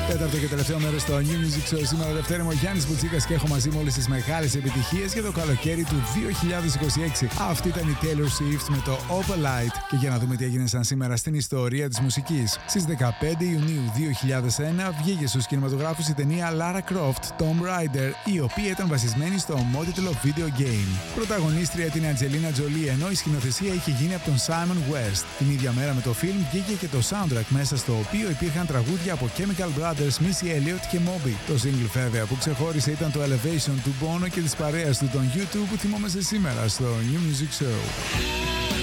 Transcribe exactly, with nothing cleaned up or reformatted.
Τέταρτο και τελευταίο μέρος στο New Music Show. Σήμερα Δευτέρα είμαι ο Γιάννης Μπουτσίκας και έχω μαζί μου όλες τις μεγάλες επιτυχίες για το καλοκαίρι του δύο χιλιάδες είκοσι έξι. Αυτή ήταν η Taylor Swift με το Opalite. Και για να δούμε τι έγινε σαν σήμερα στην ιστορία της μουσικής. Στις δεκαπέντε Ιουνίου δύο χιλιάδες ένα βγήκε στους κινηματογράφους η ταινία Lara Croft Tomb Raider, η οποία ήταν βασισμένη στο ομότιτλο video game. Πρωταγωνίστρια την Angelina Jolie, ενώ η σκηνοθεσία είχε γίνει από τον Simon West. Την ίδια μέρα με το φιλμ βγήκε και το soundtrack, μέσα στο οποίο υπήρχαν τραγούδια από Chemical Brothers, Missy Elliott και Moby. Το single βέβαια που ξεχώρισε ήταν το Elevation του Bono και της παρέας του των YouTube που θυμόμαστε σήμερα στο New Music Show.